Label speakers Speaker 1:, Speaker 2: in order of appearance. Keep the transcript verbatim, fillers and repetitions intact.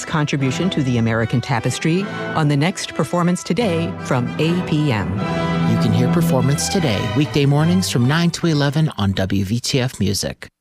Speaker 1: contribution to the American tapestry on the next Performance Today from A P M.
Speaker 2: You can hear Performance Today weekday mornings from nine to eleven on W V T F Music.